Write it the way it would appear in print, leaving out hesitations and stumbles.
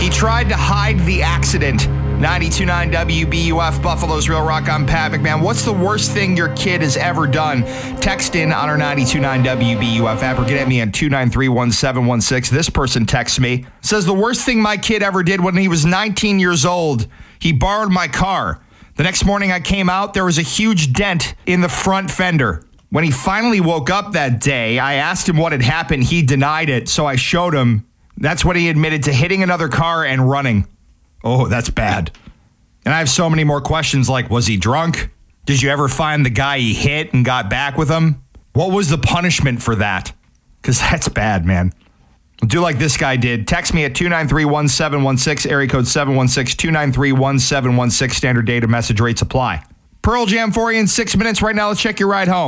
He tried to hide the accident. 92.9 WBUF, Buffalo's Real Rock. I'm Pat McMahon. What's the worst thing your kid has ever done? Text in on our 92.9 WBUF app or get at me on 293-1716. This person texts me. Says the worst thing my kid ever did when he was 19 years old. He borrowed my car. The next morning I came out, there was a huge dent in the front fender. When he finally woke up that day, I asked him what had happened. He denied it, so I showed him. That's when he admitted to hitting another car and running. Oh, that's bad. And I have so many more questions like, was he drunk? Did you ever find the guy he hit and got back with him? What was the punishment for that? Because that's bad, man. Do like this guy did. Text me at 293-1716, area code 716-293-1716. Standard data message rates apply. Pearl Jam for you in 6 minutes. Right now, let's check your ride home.